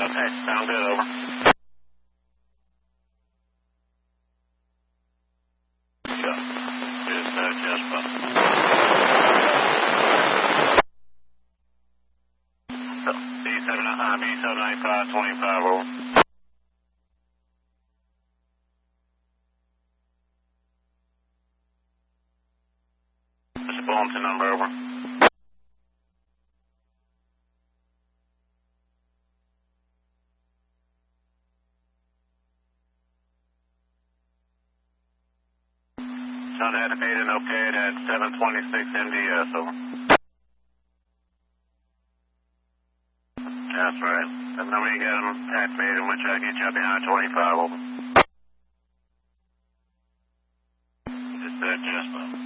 Okay, sound good, over. Yeah, dispatch, Jasper. B79525, over. Mr. Bulletin number, over. Sound activated and okayed at 726 MDS, over. That's right. And then we get them activated, we'll try to get you up behind 25, over. Dispatch, Jasper.